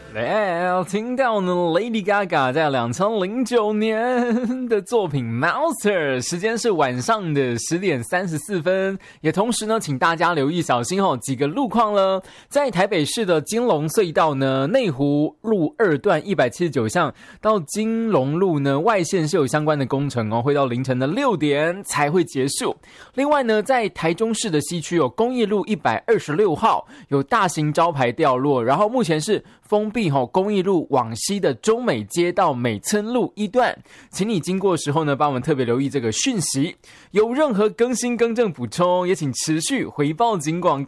听到呢 Lady Gaga 在2009年的作品 Monster， 时间是晚上的10点34分，也同时呢请大家留意小心几个路况了。在台北市的金龙隧道呢，内湖路2段179巷到金龙路呢外线是有相关的工程会到凌晨的6点才会结束。另外呢，在台中市的西区有公益路126号有大型招牌掉落，然后目前是封闭公益路往西的中美街到美村路1段，请你经过的时候呢，帮我们特别留意这个讯息。有任何更新更正补充，也请持续回报警广